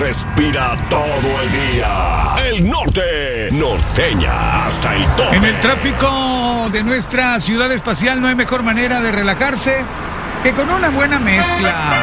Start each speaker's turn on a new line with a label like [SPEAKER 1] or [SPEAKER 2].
[SPEAKER 1] respira todo el día. El norte, norteña hasta el tope.
[SPEAKER 2] En el tráfico de nuestra ciudad espacial no hay mejor manera de relajarse que con una buena mezcla.